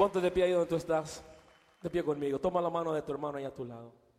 Ponte de pie ahí donde tú estás. De pie conmigo. Toma la mano de tu hermano ahí a tu lado.